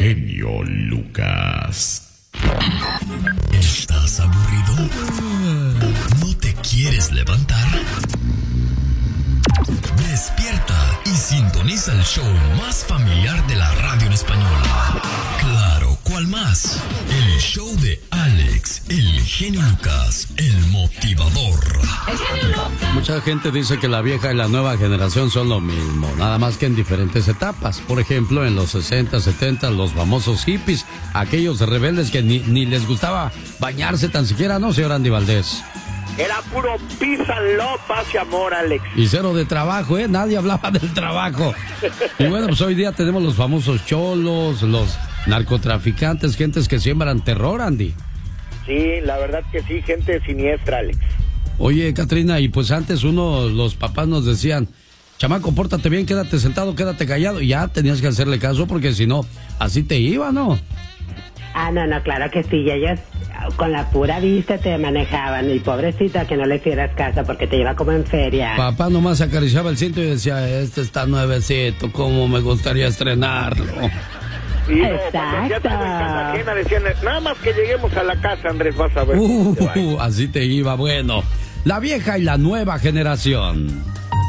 genio Lucas. ¿Estás aburrido? ¿No te quieres levantar? Despierta y sintoniza el show más familiar de la radio en español. Claro, ¿cuál más? El show de Alex, el genio Lucas, el motivador. El genio Lucas. Mucha gente dice que la vieja y la nueva generación son lo mismo, nada más que en diferentes etapas. Por ejemplo, en los 60, 70, los famosos hippies, aquellos rebeldes que ni les gustaba bañarse tan siquiera, ¿no, señor Andy Valdés? Era puro peace and love, paz y amor, Alex. Y cero de trabajo, ¿eh? Nadie hablaba del trabajo. Y bueno, pues hoy día tenemos los famosos cholos, los narcotraficantes, gentes que siembran terror, Andy. Sí, la verdad que sí, gente siniestra, Alex. Oye, Catrina, y pues antes los papás nos decían, chamaco, pórtate bien, quédate sentado, quédate callado. Y ya tenías que hacerle caso porque si no, así te iba, ¿no? Ah, no, claro que sí, ellos con la pura vista te manejaban y pobrecita que no le hicieras caso porque te iba como en feria. Papá nomás acariciaba el cinto y decía, este está nuevecito, cómo me gustaría estrenarlo. Sí, no, exacto. ya estaba en casa ajena, decían, nada más que lleguemos a la casa, Andrés, vas a ver. Así te iba, bueno. La vieja y la nueva generación.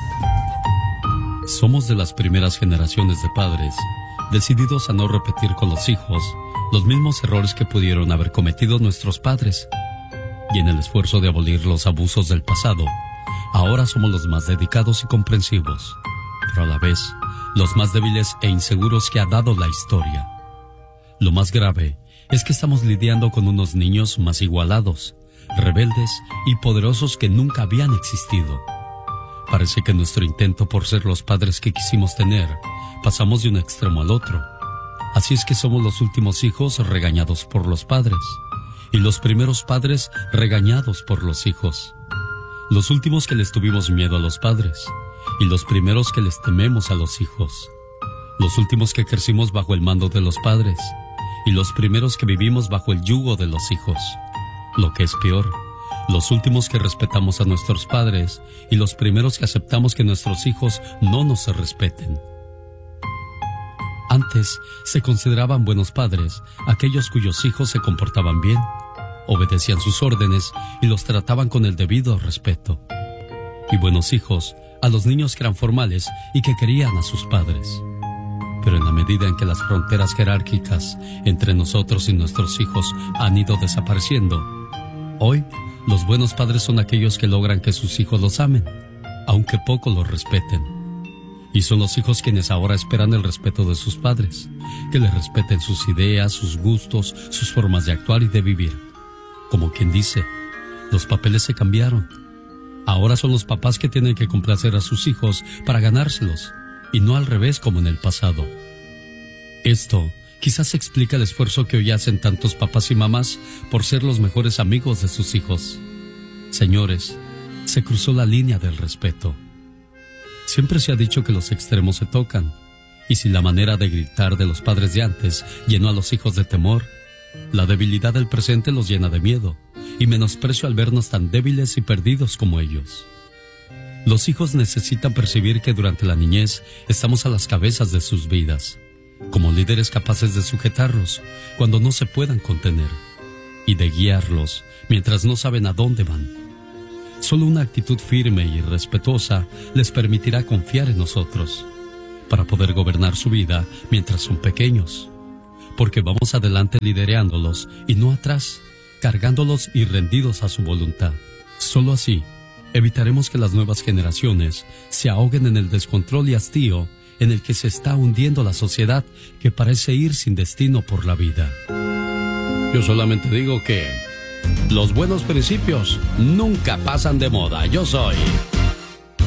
Somos de las primeras generaciones de padres, decididos a no repetir con los hijos los mismos errores que pudieron haber cometido nuestros padres. Y en el esfuerzo de abolir los abusos del pasado, ahora somos los más dedicados y comprensivos, pero a la vez los más débiles e inseguros que ha dado la historia. Lo más grave es que estamos lidiando con unos niños más igualados, rebeldes y poderosos que nunca habían existido. Parece que nuestro intento por ser los padres que quisimos tener, pasamos de un extremo al otro. Así es que somos los últimos hijos regañados por los padres, y los primeros padres regañados por los hijos. Los últimos que les tuvimos miedo a los padres, y los primeros que les tememos a los hijos. Los últimos que crecimos bajo el mando de los padres, y los primeros que vivimos bajo el yugo de los hijos. Lo que es peor, los últimos que respetamos a nuestros padres, y los primeros que aceptamos que nuestros hijos no nos respeten. Antes se consideraban buenos padres aquellos cuyos hijos se comportaban bien, obedecían sus órdenes y los trataban con el debido respeto. Y buenos hijos a los niños que eran formales y que querían a sus padres. Pero en la medida en que las fronteras jerárquicas entre nosotros y nuestros hijos han ido desapareciendo, hoy los buenos padres son aquellos que logran que sus hijos los amen, aunque poco los respeten. Y son los hijos quienes ahora esperan el respeto de sus padres, que les respeten sus ideas, sus gustos, sus formas de actuar y de vivir. Como quien dice, los papeles se cambiaron. Ahora son los papás que tienen que complacer a sus hijos para ganárselos, y no al revés como en el pasado. Esto quizás explica el esfuerzo que hoy hacen tantos papás y mamás por ser los mejores amigos de sus hijos. Señores, se cruzó la línea del respeto. Siempre se ha dicho que los extremos se tocan, y si la manera de gritar de los padres de antes llenó a los hijos de temor, la debilidad del presente los llena de miedo y menosprecio al vernos tan débiles y perdidos como ellos. Los hijos necesitan percibir que durante la niñez estamos a las cabezas de sus vidas, como líderes capaces de sujetarlos cuando no se puedan contener, y de guiarlos mientras no saben a dónde van. Solo una actitud firme y respetuosa les permitirá confiar en nosotros, para poder gobernar su vida mientras son pequeños, porque vamos adelante liderándolos y no atrás, cargándolos y rendidos a su voluntad. Solo así evitaremos que las nuevas generaciones se ahoguen en el descontrol y hastío en el que se está hundiendo la sociedad que parece ir sin destino por la vida. Yo solamente digo que los buenos principios nunca pasan de moda. Yo soy